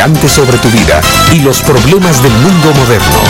importantes sobre tu vida y los problemas del mundo moderno.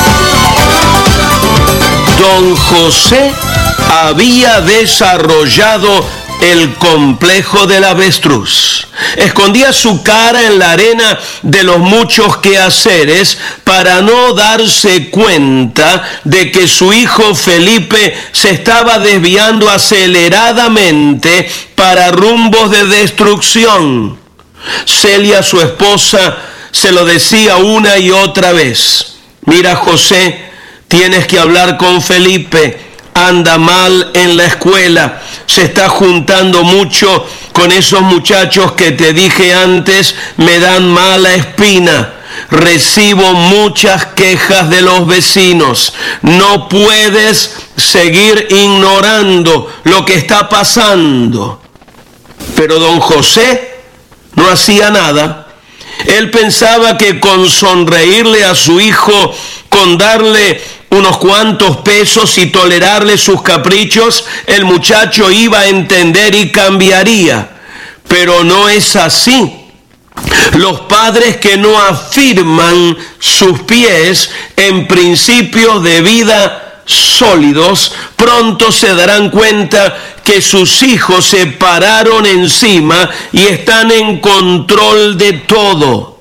Don José había desarrollado el complejo del avestruz. Escondía su cara en la arena de los muchos quehaceres para no darse cuenta de que su hijo Felipe se estaba desviando aceleradamente para rumbos de destrucción. Celia, su esposa, se lo decía una y otra vez: mira, José, tienes que hablar con Felipe, anda mal en la escuela, se está juntando mucho con esos muchachos que te dije antes, me dan mala espina. Recibo muchas quejas de los vecinos. No puedes seguir ignorando lo que está pasando. Pero don José no hacía nada. Él pensaba que con sonreírle a su hijo, con darle unos cuantos pesos y tolerarle sus caprichos, el muchacho iba a entender y cambiaría. Pero no es así. Los padres que no afirman sus pies en principios de vida sólidos, pronto se darán cuenta que sus hijos se pararon encima y están en control de todo.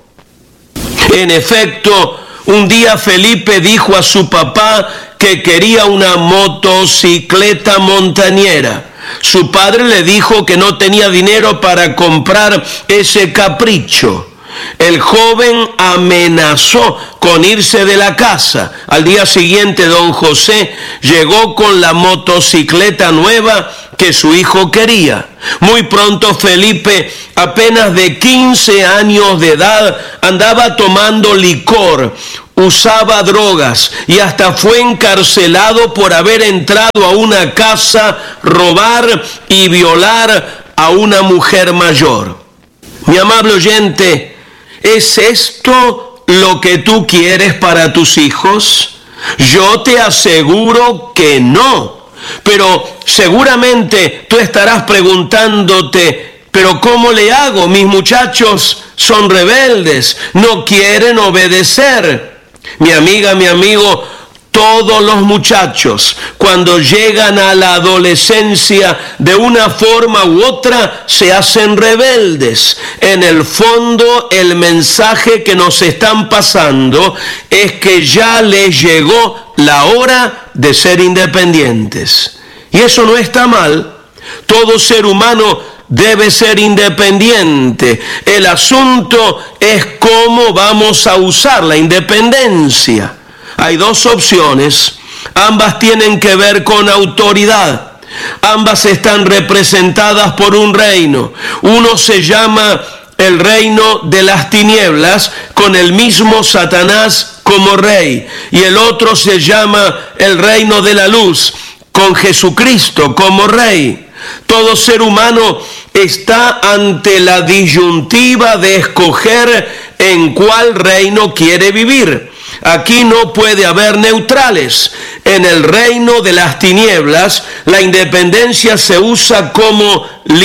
En efecto, un día Felipe dijo a su papá que quería una motocicleta montañera. Su padre le dijo que no tenía dinero para comprar ese capricho. El joven amenazó con irse de la casa. Al día siguiente, don José llegó con la motocicleta nueva que su hijo quería. Muy pronto Felipe, apenas de 15 años de edad, andaba tomando licor, usaba drogas y hasta fue encarcelado por haber entrado a una casa, robar y violar a una mujer mayor. Mi amable oyente, ¿es esto lo que tú quieres para tus hijos? Yo te aseguro que no. Pero seguramente tú estarás preguntándote: ¿pero cómo le hago? Mis muchachos son rebeldes, no quieren obedecer. Mi amiga, mi amigo, todos los muchachos, cuando llegan a la adolescencia, de una forma u otra, se hacen rebeldes. En el fondo, el mensaje que nos están pasando es que ya les llegó la hora de ser independientes. Y eso no está mal. Todo ser humano debe ser independiente. El asunto es cómo vamos a usar la independencia. Hay dos opciones. Ambas tienen que ver con autoridad. Ambas están representadas por un reino. Uno se llama el reino de las tinieblas, con el mismo Satanás como rey. Y el otro se llama el reino de la luz, con Jesucristo como rey. Todo ser humano está ante la disyuntiva de escoger en cuál reino quiere vivir. Aquí no puede haber neutrales. En el reino de las tinieblas, la independencia se usa como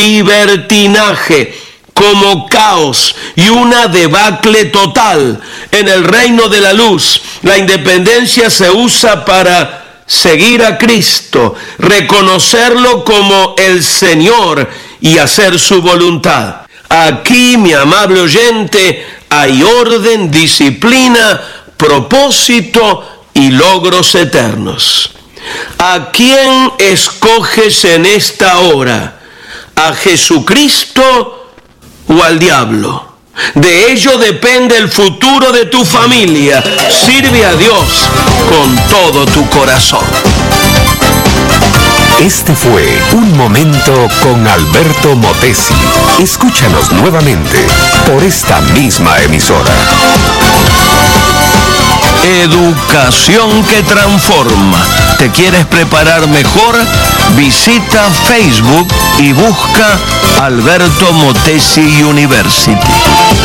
libertinaje, como caos y una debacle total. En el reino de la luz, la independencia se usa para seguir a Cristo, reconocerlo como el Señor y hacer su voluntad. Aquí, mi amable oyente, hay orden, disciplina, propósito y logros eternos. ¿A quién escoges en esta hora? ¿A Jesucristo o al diablo? De ello depende el futuro de tu familia. Sirve a Dios con todo tu corazón. Este fue Un Momento con Alberto Motesi. Escúchanos nuevamente por esta misma emisora. Educación que transforma. ¿Te quieres preparar mejor? Visita Facebook y busca Alberto Motesi University.